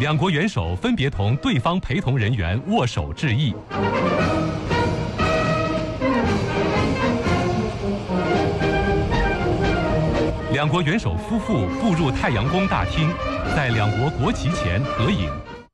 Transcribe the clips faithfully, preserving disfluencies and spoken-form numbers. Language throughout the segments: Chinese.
两国元首分别同对方陪同人员握手致意。两国元首夫妇步入太阳宫大厅，在两国国旗前合影。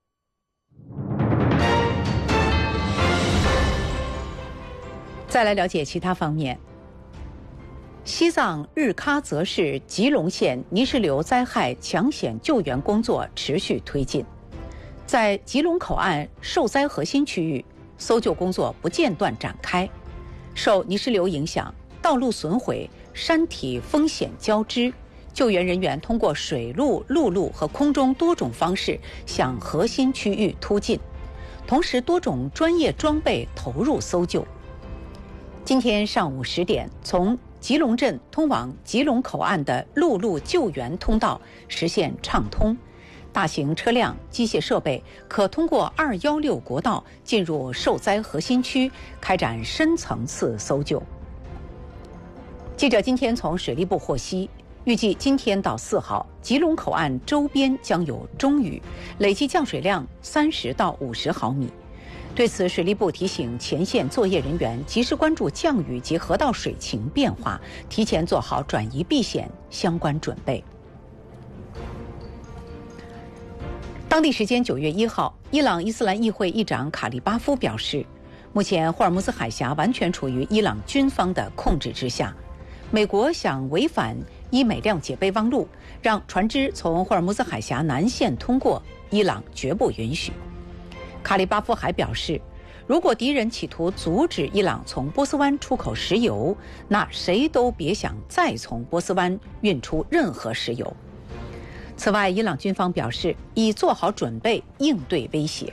再来了解其他方面。西藏日喀则市吉隆县泥石流灾害抢险救援工作持续推进，在吉隆口岸受灾核心区域，搜救工作不间断展开。受泥石流影响，道路损毁，山体风险交织，救援人员通过水路、陆路和空中多种方式向核心区域突进，同时多种专业装备投入搜救。今天上午十点，从吉隆镇通往吉隆口岸的陆路救援通道实现畅通，大型车辆、机械设备可通过二一六国道进入受灾核心区，开展深层次搜救。记者今天从水利部获悉，预计今天到四号，吉隆口岸周边将有中雨，累计降水量三十到五十毫米。对此，水利部提醒前线作业人员及时关注降雨及河道水情变化，提前做好转移避险相关准备。当地时间九月一号，伊朗伊斯兰议会议长卡利巴夫表示，目前霍尔木兹海峡完全处于伊朗军方的控制之下，美国想违反伊美谅解备忘录，让船只从霍尔木兹海峡南线通过，伊朗绝不允许。卡利巴夫还表示，如果敌人企图阻止伊朗从波斯湾出口石油，那谁都别想再从波斯湾运出任何石油。此外，伊朗军方表示已做好准备应对威胁。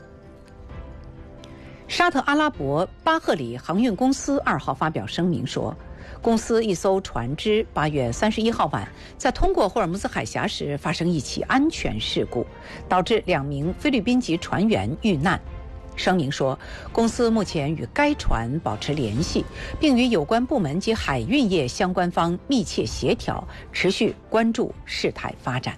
沙特阿拉伯巴赫里航运公司二号发表声明说，公司一艘船只八月三十一号晚在通过霍尔木兹海峡时发生一起安全事故，导致两名菲律宾籍船员遇难。声明说，公司目前与该船保持联系，并与有关部门及海运业相关方密切协调，持续关注事态发展。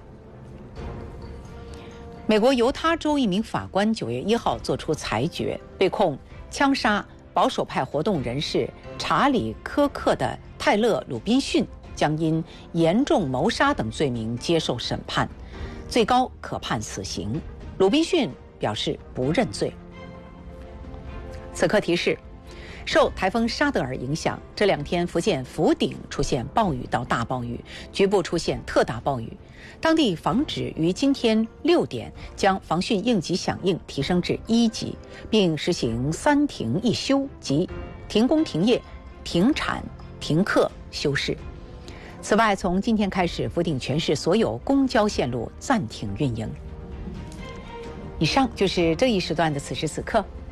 美国犹他州一名法官九月一号作出裁决，被控枪杀保守派活动人士查理·科克的泰勒·鲁宾逊将因严重谋杀等罪名接受审判，最高可判死刑。鲁宾逊表示不认罪。此刻提示，受台风沙德尔影响，这两天福建福鼎出现暴雨到大暴雨，局部出现特大暴雨。当地防指于今天六点将防汛应急响应提升至一级，并实行三停一休，即停工停业、停产、停课、休市。此外，从今天开始，福鼎全市所有公交线路暂停运营。以上就是这一时段的此时此刻。